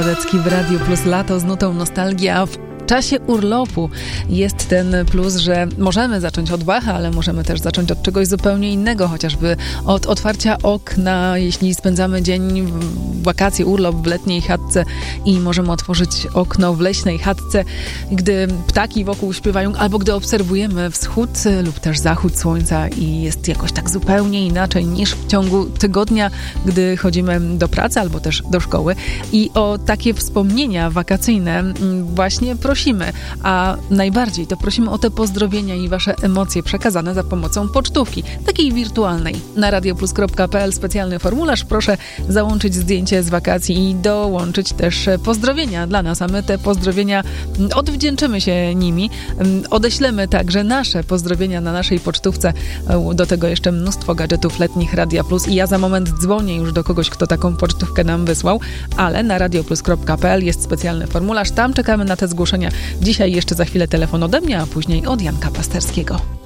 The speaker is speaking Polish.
Radecki w Radiu Plus Lato z nutą nostalgia. W czasie urlopu jest ten plus, że możemy zacząć od Bacha, ale możemy też zacząć od czegoś zupełnie innego, chociażby od otwarcia okna, jeśli spędzamy dzień, wakacje, urlop w letniej chatce i możemy otworzyć okno w leśnej chatce, gdy ptaki wokół śpiewają, albo gdy obserwujemy wschód lub też zachód słońca i jest jakoś tak zupełnie inaczej niż w ciągu tygodnia, gdy chodzimy do pracy albo też do szkoły. I o takie wspomnienia wakacyjne właśnie prosimy, a najbardziej to prosimy o te pozdrowienia i wasze emocje przekazane za pomocą pocztówki, takiej wirtualnej. Na radioplus.pl specjalny formularz, proszę załączyć zdjęcie z wakacji i dołączyć też pozdrowienia dla nas, a my te pozdrowienia odwdzięczymy się nimi. Odeślemy także nasze pozdrowienia na naszej pocztówce, do tego jeszcze mnóstwo gadżetów letnich Radia Plus i ja za moment dzwonię już do kogoś, kto taką pocztówkę nam wysłał, ale na radioplus.pl jest specjalny formularz, tam czekamy na te zgłoszenia. Dzisiaj jeszcze za chwilę telefon ode mnie, a później od Janka Pasterskiego.